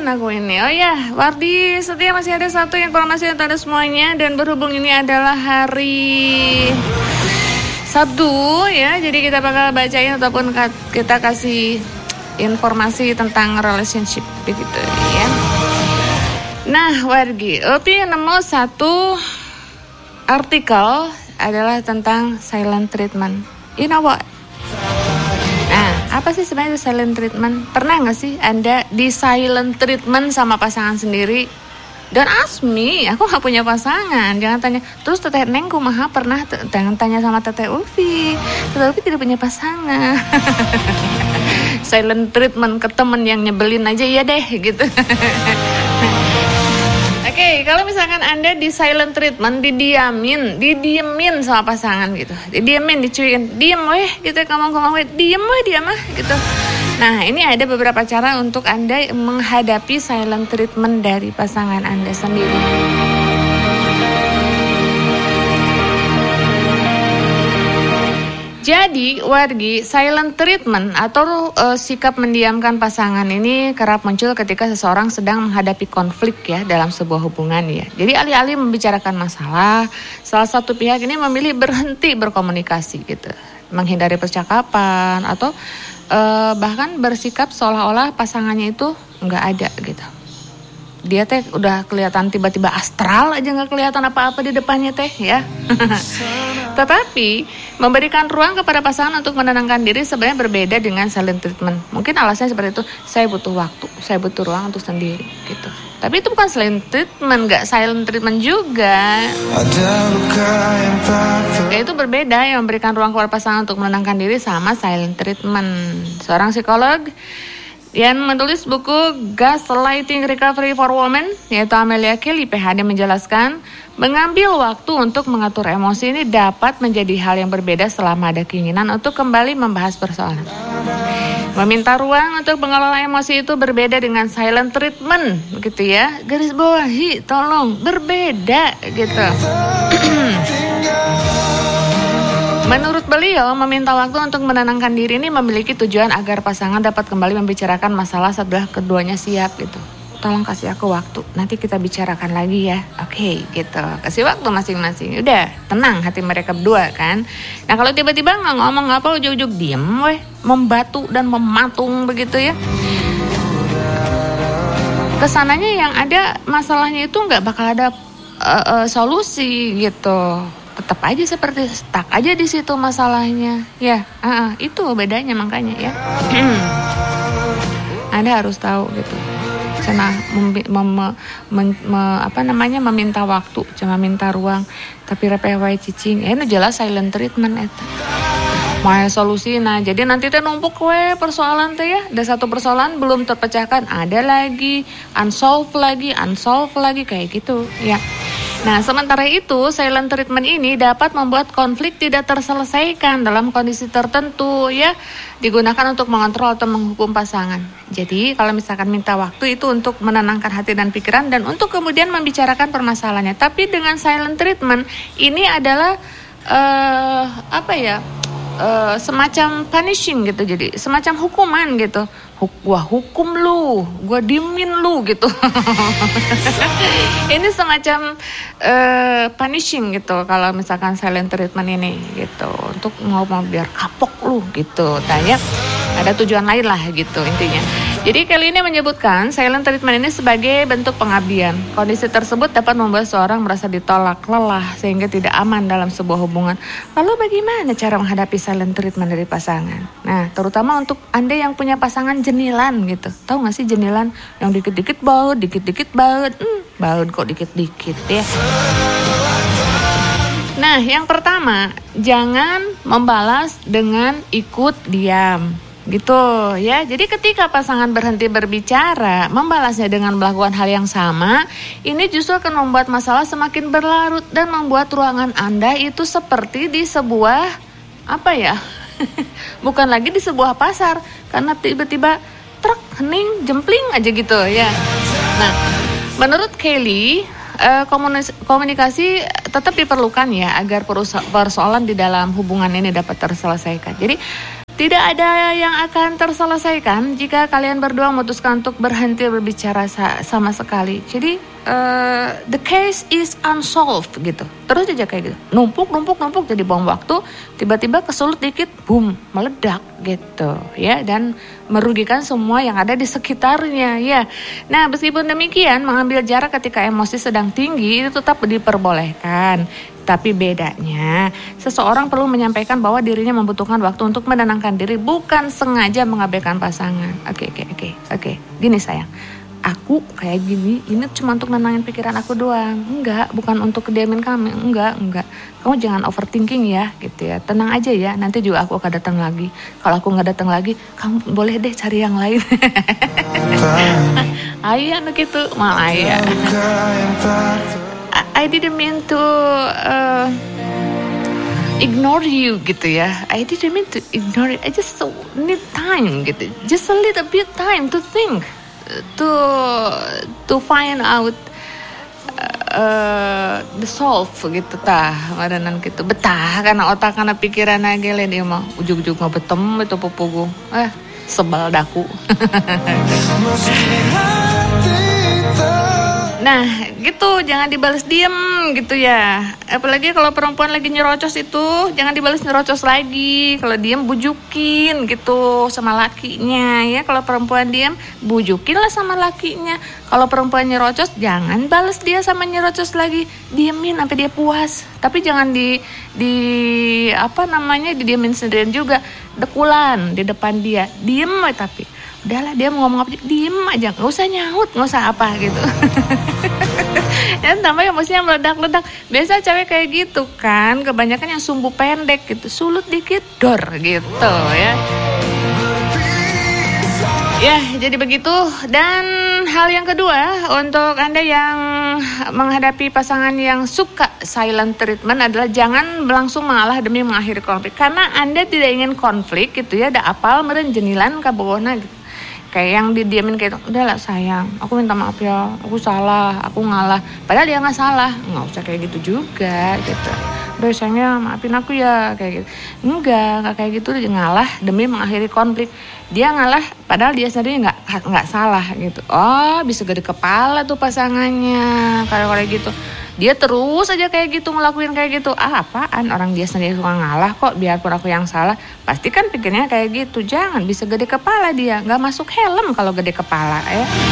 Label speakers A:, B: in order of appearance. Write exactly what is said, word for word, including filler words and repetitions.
A: aku ini. Oh ya, Wardi setia masih ada satu informasi untuk Anda semuanya. Dan berhubung ini adalah hari Sabtu ya, jadi kita bakal bacain ataupun kita kasih informasi tentang relationship begitu ya. Nah, Wargi, Opi nemu satu artikel adalah tentang silent treatment. You know what? Nah, apa sih sebenarnya silent treatment? Pernah nggak sih Anda di silent treatment sama pasangan sendiri? Don't ask me, aku gak punya pasangan. Jangan tanya, terus Teteh Neng kumaha pernah? Jangan tanya sama Teteh Ulfi. Teteh Ulfi tidak punya pasangan. Silent treatment ke temen yang nyebelin aja ya deh gitu. Oke, okay, kalau misalkan Anda di silent treatment, didiamin, didiemin sama pasangan gitu. Didiemin, dicuiin, diem weh gitu, ngomong-ngomong weh, diem weh dia mah gitu. Nah, ini ada beberapa cara untuk Anda menghadapi silent treatment dari pasangan Anda sendiri. Jadi, Wargi, silent treatment atau uh, sikap mendiamkan pasangan ini kerap muncul ketika seseorang sedang menghadapi konflik ya dalam sebuah hubungan ya. Jadi, alih-alih membicarakan masalah, salah satu pihak ini memilih berhenti berkomunikasi gitu, menghindari percakapan atau Uh, bahkan bersikap seolah-olah pasangannya itu nggak ada gitu. Dia teh udah kelihatan tiba-tiba astral aja, nggak kelihatan apa-apa di depannya teh ya. Tetapi memberikan ruang kepada pasangan untuk menenangkan diri sebenarnya berbeda dengan silent treatment. Mungkin alasannya seperti itu, saya butuh waktu, saya butuh ruang untuk sendiri gitu. Tapi itu bukan silent treatment, nggak silent treatment juga. Ya, itu berbeda, yang memberikan ruang kepada pasangan untuk menenangkan diri sama silent treatment. Seorang psikolog yang menulis buku Gaslighting Recovery for Women, yaitu Amelia Kelly P H D, menjelaskan mengambil waktu untuk mengatur emosi ini dapat menjadi hal yang berbeda selama ada keinginan untuk kembali membahas persoalan. Meminta ruang untuk mengelola emosi itu berbeda dengan silent treatment, gitu ya. Garis bawahi, tolong, berbeda, gitu. Menurut beliau, meminta waktu untuk menenangkan diri ini memiliki tujuan agar pasangan dapat kembali membicarakan masalah setelah keduanya siap, gitu. Tolong kasih aku waktu, nanti kita bicarakan lagi ya. Oke, okay, gitu. Kasih waktu masing-masing. Udah, tenang hati mereka berdua kan. Nah, kalau tiba-tiba nggak ngomong apa, ujuk-ujuk diem weh, membatu dan mematung begitu ya. Kesananya yang ada masalahnya itu nggak bakal ada uh, uh, solusi gitu. Tetap aja seperti stuck aja di situ masalahnya. Ya, uh, uh, itu bedanya makanya ya. Anda harus tahu gitu. Cina mem, mem, mem, mem, apa namanya meminta waktu, cuma minta ruang, tapi repeh wae cicing. Eh, nu jelas silent treatment eta. Mau solusi, nah jadi nanti teh numpuk we persoalan teh ya. Ada satu persoalan belum terpecahkan, ada lagi unsolved lagi, unsolved lagi kayak gitu ya. Nah, sementara itu, silent treatment ini dapat membuat konflik tidak terselesaikan dalam kondisi tertentu ya, digunakan untuk mengontrol atau menghukum pasangan. Jadi, kalau misalkan minta waktu itu untuk menenangkan hati dan pikiran dan untuk kemudian membicarakan permasalahannya. Tapi dengan silent treatment ini adalah uh, apa ya? Uh, semacam punishing gitu, jadi semacam hukuman gitu. Huk, gua hukum lu, gua diemin lu gitu. Ini semacam uh, punishing gitu kalau misalkan silent treatment ini gitu, untuk ngomong biar kapok lu gitu. Tanya ada tujuan lain lah gitu intinya. Jadi Kelly ini menyebutkan silent treatment ini sebagai bentuk pengabdian. Kondisi tersebut dapat membuat seorang merasa ditolak, lelah, sehingga tidak aman dalam sebuah hubungan. Lalu bagaimana cara menghadapi silent treatment dari pasangan? Nah, terutama untuk Anda yang punya pasangan jenilan gitu. Tahu gak sih jenilan? Yang dikit-dikit baut, dikit-dikit baut. Hmm, baut kok dikit-dikit ya. Nah, yang pertama, jangan membalas dengan ikut diam. Gitu ya. Jadi ketika pasangan berhenti berbicara, membalasnya dengan melakukan hal yang sama, ini justru akan membuat masalah semakin berlarut dan membuat ruangan Anda itu seperti di sebuah apa ya? Bukan lagi di sebuah pasar, karena tiba-tiba truk hening jempling aja gitu ya. Nah, menurut Kelly, komunikasi tetap diperlukan ya agar persoalan di dalam hubungan ini dapat terselesaikan. Jadi Tidak ada yang akan terselesaikan jika kalian berdua memutuskan untuk berhenti berbicara sa- sama sekali. Jadi uh, the case is unsolved gitu. Terus aja kayak gitu. Numpuk, numpuk, numpuk jadi bom waktu. Tiba-tiba kesulut dikit, boom, meledak gitu ya. Dan merugikan semua yang ada di sekitarnya ya. Nah meskipun demikian mengambil jarak ketika emosi sedang tinggi itu tetap diperbolehkan. Tapi bedanya, seseorang perlu menyampaikan bahwa dirinya membutuhkan waktu untuk menenangkan diri, bukan sengaja mengabaikan pasangan. Oke, oke, oke, oke. Gini sayang, aku kayak gini, ini cuma untuk nenangin pikiran aku doang. Enggak, bukan untuk kediamin kamu. Enggak, enggak. Kamu jangan overthinking ya, gitu ya. Tenang aja ya, nanti juga aku akan datang lagi. Kalau aku nggak datang lagi, kamu boleh deh cari yang lain. Ayah, anu gitu, mal ayah. I didn't mean to uh, ignore you gitu ya. I didn't mean to ignore you. I just so need time gitu. Just a little bit time to think, to to find out uh, the solve gitu tah. Madanan gitu. Betah karena otak karena pikiran agak dia mah ujug-ujug mah betem itu pupugu. Eh sebal daku. Nah gitu, jangan dibalas diem gitu ya. Apalagi kalau perempuan lagi nyerocos itu, jangan dibalas nyerocos lagi. Kalau diem bujukin gitu sama lakinya ya. Kalau perempuan diem bujukin lah sama lakinya. Kalau perempuan nyerocos jangan balas dia sama nyerocos lagi. Diemin sampai dia puas. Tapi jangan di di apa namanya didiemin sendirian juga. Dekulan di depan dia. Diem tapi udahlah dia mau ngomong apa diem aja, nggak usah nyaut, nggak usah apa gitu. Dan tambah emosinya meledak-ledak. Biasa cewek kayak gitu kan, kebanyakan yang sumbu pendek gitu, sulut dikit dor gitu ya. Ya jadi begitu. Dan hal yang kedua untuk Anda yang menghadapi pasangan yang suka silent treatment adalah jangan langsung mengalah demi mengakhiri konflik. Karena Anda tidak ingin konflik gitu ya, ada apal meren jenilan kabogohna gitu. Kayak yang didiamin kayak itu, udahlah sayang, aku minta maaf ya, aku salah, aku ngalah. Padahal dia nggak salah, nggak usah kayak gitu juga gitu. Udah sayangnya maafin aku ya kayak gitu. Enggak, nggak kayak gitu, dia ngalah demi mengakhiri konflik. Dia ngalah, padahal dia sendiri nggak nggak salah gitu. Oh, bisa gede kepala tuh pasangannya kalau kayak gitu. Dia terus aja kayak gitu ngelakuin kayak gitu. Ah apaan, orang dia sendiri suka ngalah kok, biarpun aku yang salah. Pasti kan pikirnya kayak gitu. Jangan, bisa gede kepala dia. Gak masuk helm kalau gede kepala ya.